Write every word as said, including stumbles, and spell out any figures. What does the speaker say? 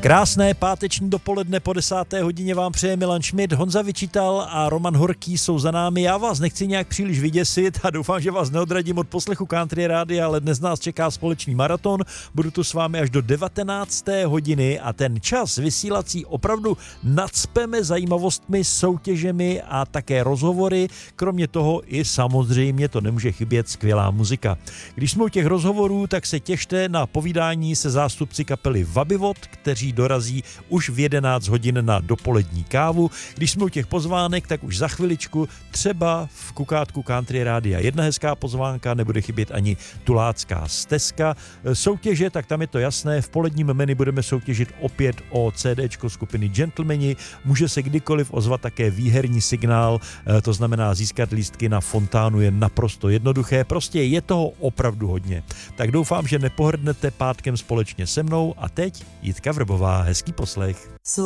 Krásné páteční dopoledne po desáté hodině vám přeje Milan Šmit, Honza Vyčítal a Roman Horký jsou za námi. Já vás nechci nějak příliš vyděsit a doufám, že vás neodradím od poslechu Country Rádia, ale dnes nás čeká společný maraton. Budu tu s vámi až do devatenácté hodiny a ten čas vysílací opravdu nacpeme zajímavostmi, soutěžemi a také rozhovory. Kromě toho i samozřejmě to nemůže chybět skvělá muzika. Když jsme u těch rozhovorů, tak se těšte na povídání se zástupci kapely Vabivod, kteří dorazí už v jedenáct hodin na dopolední kávu. Když jsme u těch pozvánek, tak už za chviličku třeba v kukátku Country Rádia jedna hezká pozvánka, nebude chybět ani tulácká stezka. Soutěže, tak tam je to jasné, v poledním menu budeme soutěžit opět o CDčko skupiny Gentlemani. Může se kdykoliv ozvat také výherní signál, to znamená získat lístky na fontánu je naprosto jednoduché, prostě je toho opravdu hodně. Tak doufám, že nepohrdnete pátkem společně se mnou a teď Jitka Vrbová, hezký poslech.